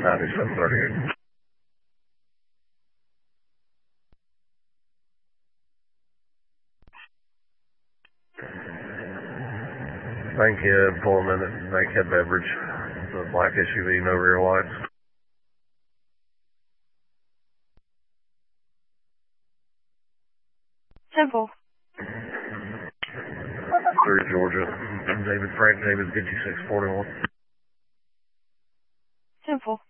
9738. Bankhead, pulling in at Bankhead Beverage. The black SUV, no rear lights. Simple. 3 Georgia. David Frank, David 5641. Simple.